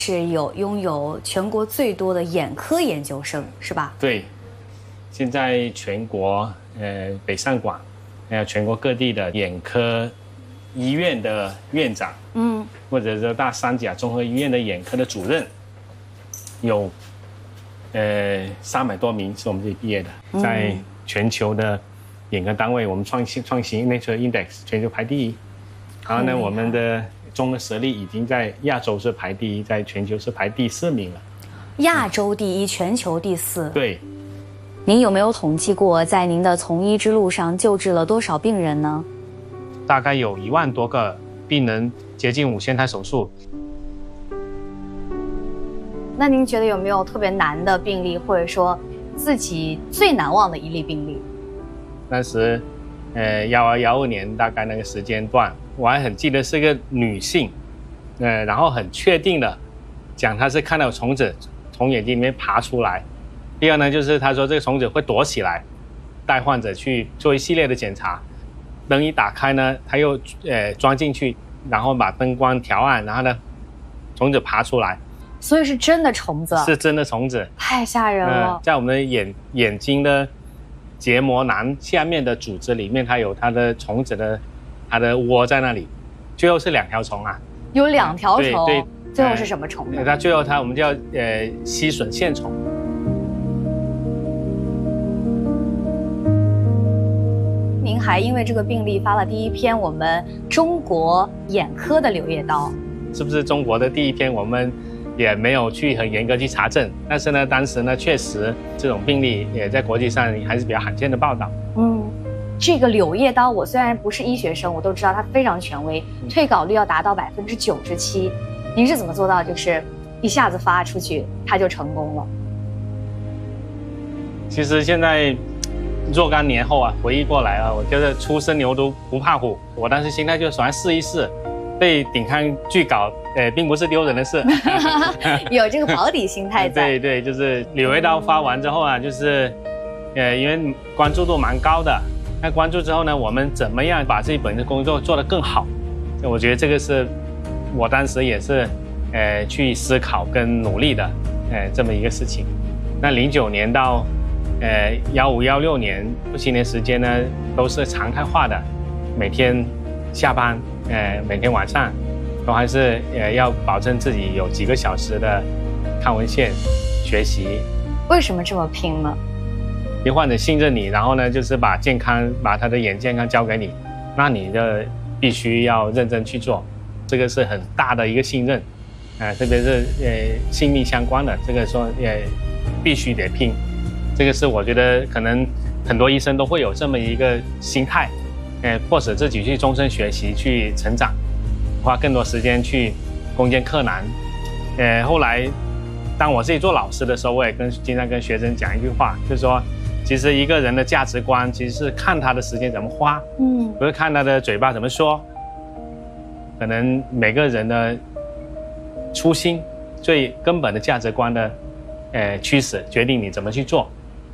是拥有全国最多的眼科研究生，是吧？ 对，现在全国北上广，还有全国各地的眼科医院的院长，或者是大三甲综合医院的眼科的主任，有300多名是我们这里毕业的，在全球的眼科单位，我们创新 Nature Index 全球排第1。然后呢，我们的综合实力已经在亚洲是排第1，在全球是排第4名了。 亚洲第1，全球第4。 对。 您有没有统计过，在您的从医之路上救治了多少病人呢？ 大概有1万多个病人，接近5000台手术。 那您觉得有没有特别难的病例，或者说自己最难忘的一例病例？当时，12、15年大概那个时间段，我还很记得是一个女性，然后很确定的讲她是看到虫子从眼睛里面爬出来。第二呢，就是她说这个虫子会躲起来，带患者去做一系列的检查。灯一打开呢，她又装进去，然后把灯光调暗，然后呢，虫子爬出来。所以是真的虫子？是真的虫子，太吓人了。在我们的眼睛的结膜囊下面的组织里面，它有它的虫子的它的窝在那里，最后是2条虫啊。有2条虫？对，最后是什么虫呢？它最后我们叫吸吮线虫。您还因为这个病例发了第1篇我们中国眼科的柳叶刀，是不是中国的第1篇？我们也没有去很严格去查证，但是呢，当时呢，确实这种病例也在国际上还是比较罕见的报道。这个柳叶刀，我虽然不是医学生，我都知道它非常权威，退稿率要达到97%。您是怎么做到，就是一下子发出去，它就成功了？其实现在若干年后啊，回忆过来啊，我觉得初生牛犊不怕虎，我当时心态就是想试一试，被顶刊拒稿，并不是丢人的事。有这个保底心态在。对，就是柳叶刀发完之后啊，就是因为关注度蛮高的，那关注之后呢，我们怎么样把这一本的工作做得更好？我觉得这个是我当时也是去思考跟努力的这么一个事情。那09年到15、16年这7年时间呢，都是常态化的，每天下班，每天晚上都还是要保证自己有几个小时的看文献学习。为什么这么拼呢？因为患者信任你，然后呢，就是把他的眼健康交给你，那你的必须要认真去做，这个是很大的一个信任，特别是性命相关的，这个说必须得拼。这个是我觉得可能很多医生都会有这么一个心态，迫使自己去终身学习，去成长，花更多时间去攻坚克难。后来当我自己做老师的时候，我也经常跟学生讲一句话，就是说，其实一个人的价值观其实是看他的时间怎么花，不是看他的嘴巴怎么说。可能每个人的初心、最根本的价值观的驱使，决定你怎么去做。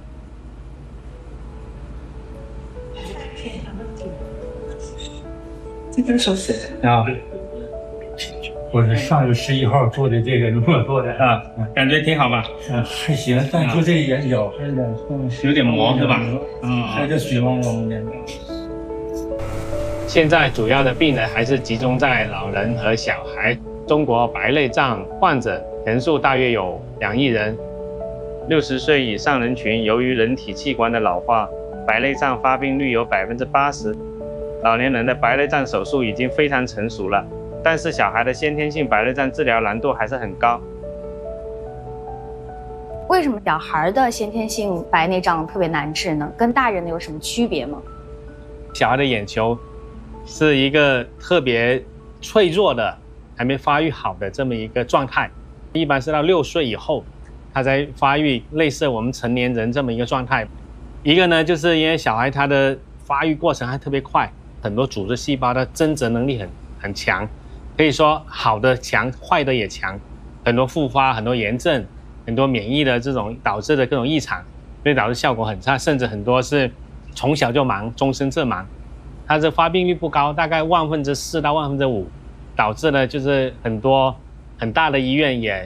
这边手写啊，我是上月11号做的这个如果做的啊， 感觉挺好吧？ 还行，但就这眼角还有点磨是吧？ 还是水汪汪的。 现在主要的病人还是集中在老人和小孩。中国白内障患者人数大约有2亿人，60岁以上人群由于人体器官的老化，白内障发病率有80%。老年人的白内障手术已经非常成熟了，但是小孩的先天性白内障治疗难度还是很高。为什么小孩的先天性白内障特别难治呢？跟大人的有什么区别吗？小孩的眼球是一个特别脆弱的，还没发育好的这么一个状态，一般是到6岁以后，他才发育类似我们成年人这么一个状态。一个呢，就是因为小孩他的发育过程还特别快，很多组织细胞的增殖能力很强，可以说好的强，坏的也强，很多复发，很多炎症，很多免疫的这种导致的各种异常，所以导致效果很差，甚至很多是从小就盲，终身致盲。它这发病率不高，大概4%到5%，导致呢就是很多很大的医院也